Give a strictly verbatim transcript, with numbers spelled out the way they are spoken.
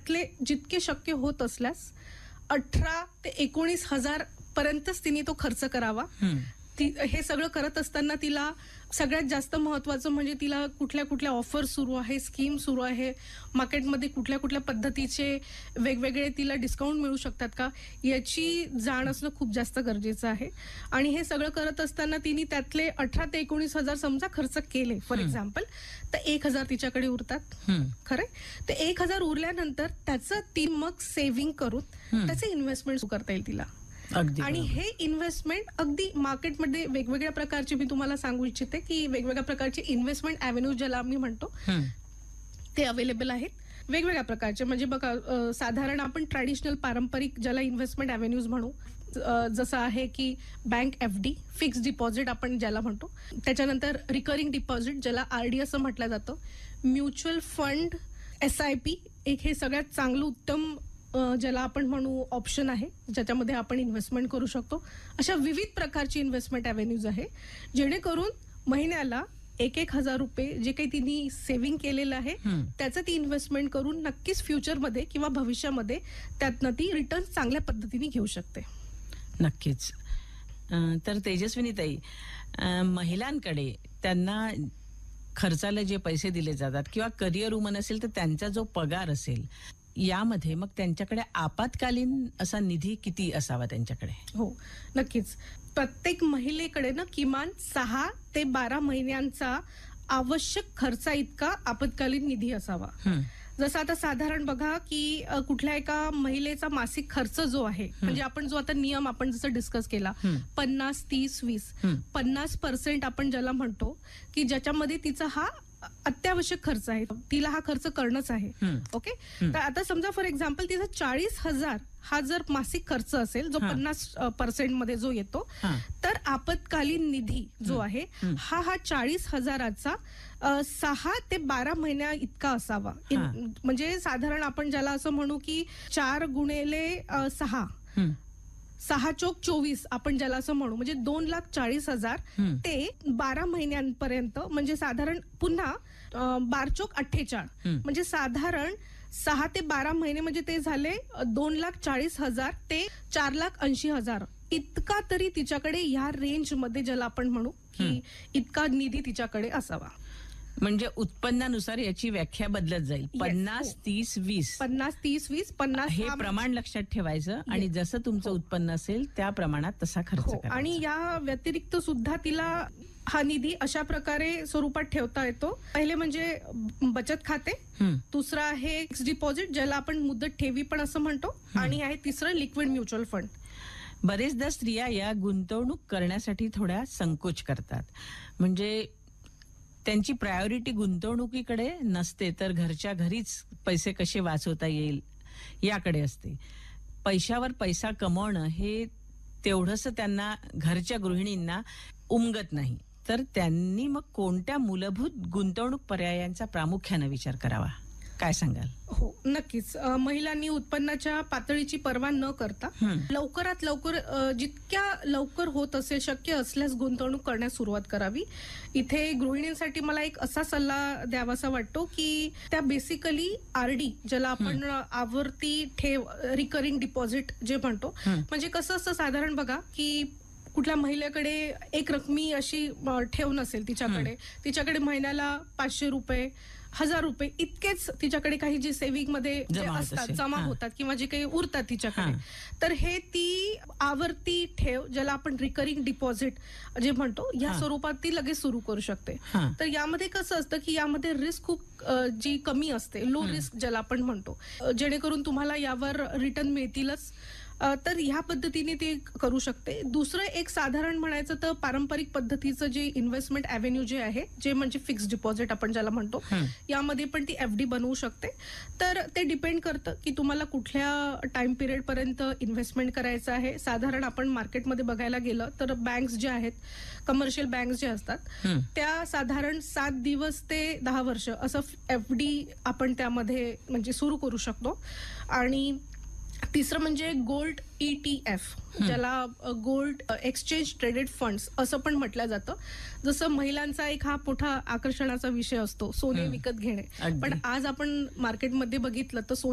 त्यातले जितके शक्य होत असल्यास अठरा ते एकोणीस हजार पर्यंतच तिने तो खर्च करावा. ती हे सगळं करत असताना तिला सगळ्यात जास्त महत्वाचं म्हणजे तिला कुठल्या कुठल्या ऑफर सुरू आहे, स्कीम सुरू आहे, मार्केटमध्ये कुठल्या कुठल्या पद्धतीचे वेगवेगळे तिला डिस्काउंट मिळू शकतात का, याची जाण असणं खूप जास्त गरजेचं आहे. आणि हे सगळं करत असताना तिने त्यातले अठरा ते एकोणीस हजार समजा खर्च केले फॉर एक्झाम्पल, तर एक हजार तिच्याकडे उरतात. खरे ते एक हजार उरल्यानंतर त्याचं ती मग सेव्हिंग करून त्याचे इन्व्हेस्टमेंट करता येईल तिला. आणि हे इन्व्हेस्टमेंट अगदी मार्केटमध्ये वेगवेगळ्या प्रकारचे, मी तुम्हाला सांगू इच्छिते की वेगवेगळ्या प्रकारचे इन्व्हेस्टमेंट अव्हेन्यू ज्याला आम्ही म्हणतो ते अवेलेबल आहेत वेगवेगळ्या प्रकारचे. म्हणजे बघा, साधारण आपण ट्रॅडिशनल पारंपरिक ज्याला इन्व्हेस्टमेंट अव्हेन्यूज म्हणू, जसं आहे की bank F D, fixed deposit आपण ज्याला म्हणतो, त्याच्यानंतर रिकरिंग डिपॉझिट ज्याला आरडी असं म्हटलं जातं, mutual fund, S I P एक हे सगळ्यात चांगलं उत्तम ज्याला आपण म्हणू ऑप्शन आहे ज्याच्यामध्ये आपण इन्व्हेस्टमेंट करू शकतो. अशा विविध प्रकारची इन्व्हेस्टमेंट अव्हेन्यूज आहे जेणेकरून महिन्याला एक एक हजार रुपये जे काही तिने सेव्हिंग केलेलं आहे त्याचं ती इन्व्हेस्टमेंट करून नक्कीच फ्युचरमध्ये किंवा भविष्यामध्ये त्यातनं ती रिटर्न चांगल्या पद्धतीने घेऊ शकते. नक्कीच. तर तेजस्विनीताई, महिलांकडे त्यांना खर्चाला जे पैसे दिले जातात किंवा करिअर वुमन असेल तर त्यांचा जो पगार असेल, यामध्ये मग त्यांच्याकडे आपत्कालीन असा निधी किती असावा त्यांच्याकडे? हो, नक्कीच. प्रत्येक महिलेकडे ना किमान सहा ते बारा महिन्यांचा आवश्यक खर्चा इतका आपत्कालीन निधी असावा. जसं आता साधारण बघा की कुठल्या एका महिलेचा मासिक खर्च जो आहे, म्हणजे आपण जो आता नियम आपण जसं डिस्कस केला, पन्नास तीस वीस पन्नास पर्सेंट आपण ज्याला म्हणतो की ज्याच्यामध्ये तिचा हा अत्यावश्यक खर्च आहे, तिला हा खर्च करणंच आहे. ओके, तर आता समजा फॉर एक्झाम्पल तिचा चाळीस हजार हा जर मासिक खर्च असेल जो पन्नास पर्सेंट मध्ये जो येतो, तर आपत्कालीन निधी जो आहे हा हा चाळीस हजाराचा सहा ते बारा महिन्या इतका असावा. म्हणजे साधारण आपण ज्याला असं म्हणू की चार गुणिले सहा सहा चोक चोवीस आपण ज्याला असं म्हणू, म्हणजे दोन लाख चाळीस हजार ते बारा महिन्यांपर्यंत, म्हणजे साधारण पुन्हा बार चोक अठ्ठेचाळ, म्हणजे साधारण सहा ते बारा महिने म्हणजे ते झाले दोन लाख चाळीस हजार ते चार लाख ऐंशी हजार इतका तरी तिच्याकडे ह्या रेंज मध्ये ज्याला आपण म्हणू की इतका निधी तिच्याकडे असावा. म्हणजे उत्पन्नानुसार याची व्याख्या बदलत जाईल. पन्नास तीस वीस पन्नास तीस वीस पन्नास हे प्रमाण लक्षात ठेवायचं आणि जसं तुमचं उत्पन्न असेल त्या प्रमाणात तसा खर्च करायचा. आणि या व्यतिरिक्त सुद्धा तिला हा निधी अशा प्रकारे स्वरूपात ठेवता येतो. पहिले म्हणजे बचत खाते, दुसरा आहे फिक्स्ड डिपॉझिट ज्याला आपण मुदत ठेवी पण असं म्हणतो, आणि आहे तिसरं लिक्विड म्युच्युअल फंड. बरेचदा स्त्रिया या गुंतवणूक करण्यासाठी थोड्या संकोच करतात, म्हणजे त्यांची प्रायोरिटी गुंतवणुकीकडे नसते तर घरच्या घरीच पैसे कसे वाचवता येईल याकडे असते. पैशावर पैसा कमवणं हे तेवढंसं त्यांना घरच्या गृहिणींना उमगत नाही, तर त्यांनी मग कोणत्या मूलभूत गुंतवणूक पर्यायांचा प्रामुख्याने विचार करावा, काय सांगाल? हो, नक्कीच. महिलांनी उत्पन्नाच्या पातळीची पर्वा न करता लवकरात लवकर जितक्या लवकर होत असेल शक्य असल्यास गुंतवणूक करण्यास सुरुवात करावी. इथे गृहिणींसाठी मला एक असा सल्ला द्यावासा वाटतो की त्या बेसिकली आरडी ज्याला आपण आवर्ती ठेव, रिकरिंग डिपॉझिट जे म्हणतो, म्हणजे कसं असतं साधारण बघा की कुठल्या महिलेकडे एक रकमी अशी ठेव नसेल तिच्याकडे, तिच्याकडे महिन्याला पाचशे रुपये हजार रुपये इतकेच तिच्याकडे काही जे सेव्हिंग मध्ये असतात, जमा होतात किंवा जे काही उरतात तिच्याकडे, तर हे ती आवर्ती ठेव ज्याला आपण रिकरिंग डिपॉझिट जे म्हणतो या स्वरूपात ती लगेच सुरू करू शकते. तर यामध्ये कसं असतं की यामध्ये रिस्क खूप जी कमी असते, लो रिस्क ज्याला आपण म्हणतो, जेणेकरून तुम्हाला यावर रिटर्न मिळतीलच. तर ह्या पद्धतीने ते करू शकते. दुसरं एक साधारण म्हणायचं तर पारंपरिक पद्धतीचं जे इन्व्हेस्टमेंट अव्हेन्यू जे आहे, जे म्हणजे फिक्स्ड डिपॉझिट आपण ज्याला म्हणतो, यामध्ये पण ती एफडी बनवू शकते. तर ते डिपेंड करतं की तुम्हाला कुठल्या टाइम पिरियड पर्यंत इन्व्हेस्टमेंट करायचं आहे. साधारण आपण मार्केटमध्ये बघायला गेलं तर बँक्स जे आहेत, कमर्शियल बँक्स जे असतात, त्या साधारण सात दिवस ते दहा वर्ष असं एफडी आपण त्यामध्ये म्हणजे सुरू करू शकतो. आणि तिसरं म्हणजे गोल्ड ईटीएफ ज्याला गोल्ड एक्सचेंज ट्रेडेड फंड्स असं पण म्हटलं जातं. जसं महिलांचा एक हा मोठा आकर्षणाचा विषय असतो सोने विकत घेणे, पण आज आपण मार्केटमध्ये बघितलं तर